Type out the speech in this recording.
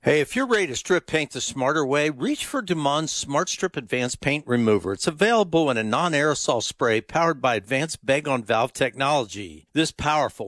Hey, if you're ready to strip paint the smarter way, reach for Dumond's Smart Strip Advanced Paint Remover. It's available in a non-aerosol spray powered by advanced bag-on-valve technology. This powerful